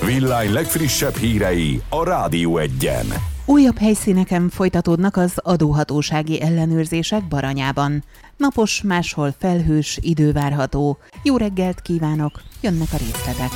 Villány legfrissebb hírei a Rádió Egyen. Újabb helyszíneken folytatódnak az adóhatósági ellenőrzések Baranyában. Napos, máshol felhős idő várható. Jó reggelt kívánok, jönnek a részletek.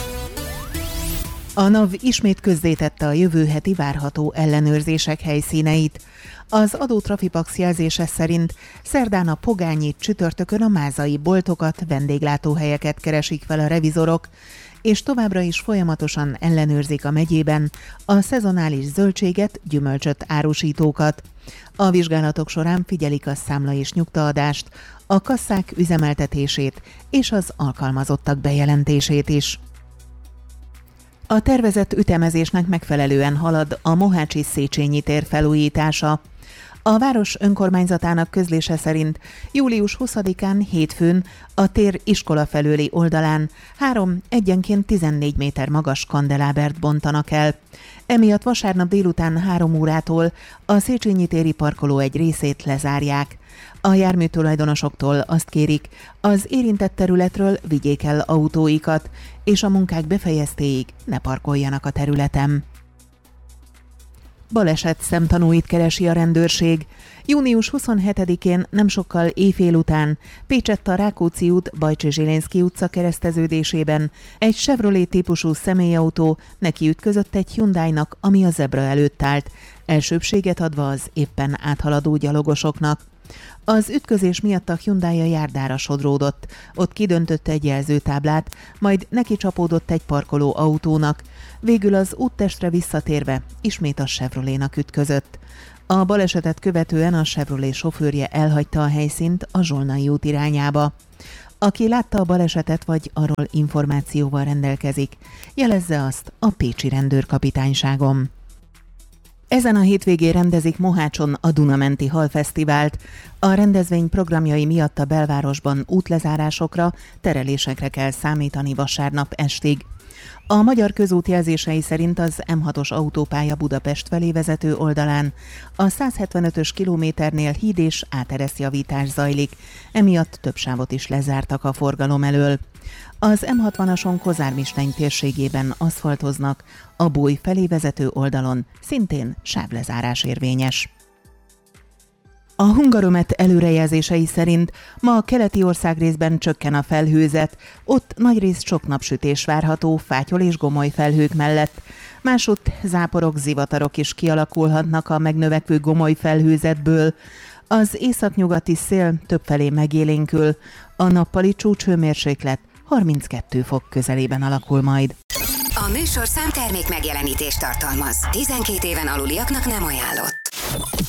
A NAV ismét közzétette a jövő heti várható ellenőrzések helyszíneit. Az adótrafipax jelzése szerint szerdán a Pogányi, csütörtökön a mázai boltokat, vendéglátóhelyeket keresik fel a revizorok, és továbbra is folyamatosan ellenőrzik a megyében a szezonális zöldséget, gyümölcsöt árusítókat. A vizsgálatok során figyelik a számla és nyugtaadást, a kasszák üzemeltetését és az alkalmazottak bejelentését is. A tervezett ütemezésnek megfelelően halad a Mohácsi Széchenyi tér felújítása. A város önkormányzatának közlése szerint július 20-án hétfőn a tér iskola felőli oldalán 3 egyenként 14 méter magas kandelábert bontanak el. Emiatt vasárnap délután 3 órától a Széchenyi téri parkoló egy részét lezárják. A járműtulajdonosoktól azt kérik, az érintett területről vigyék el autóikat, és a munkák befejeztéig ne parkoljanak a területen. Baleset szemtanúit keresi a rendőrség. Június 27-én nem sokkal éjfél után Pécsett a Rákóczi út, Bajcsy-Zsilinszky utca kereszteződésében egy Chevrolet típusú személyautó nekiütközött egy Hyundainak, ami a zebra előtt állt, elsőbbséget adva az éppen áthaladó gyalogosoknak. Az ütközés miatt a Hyundai a járdára sodródott, ott kidöntötte egy jelzőtáblát, majd neki csapódott egy parkoló autónak, végül az úttestre visszatérve ismét a Chevrolénak ütközött. A balesetet követően a Chevrolet sofőrje elhagyta a helyszínt a Zsolnai út irányába. Aki látta a balesetet vagy arról információval rendelkezik, jelezze azt a pécsi rendőrkapitányságon. Ezen a hétvégén rendezik Mohácson a Dunamenti Halfesztivált. A rendezvény programjai miatt a belvárosban útlezárásokra, terelésekre kell számítani vasárnap estig. A Magyar Közút jelzései szerint az M6-os autópálya Budapest felé vezető oldalán a 175-ös kilométernél híd és átereszjavítás zajlik, emiatt több sávot is lezártak a forgalom elől. Az M60-ason Kozármisteny térségében aszfaltoznak, a Bój felé vezető oldalon szintén sávlezárás érvényes. A Hungaromet előrejelzései szerint ma a keleti országrészben csökken a felhőzet, ott nagyrészt sok napsütés várható fátyol és gomoly felhők mellett. Másutt záporok, zivatarok is kialakulhatnak a megnövekvő gomoly felhőzetből. Az északnyugati szél többfelé megélénkül, a nappali csúcshőmérséklet 32 fok közelében alakul majd. A műsorszám termék megjelenítést tartalmaz. 12 éven aluliaknak nem ajánlott.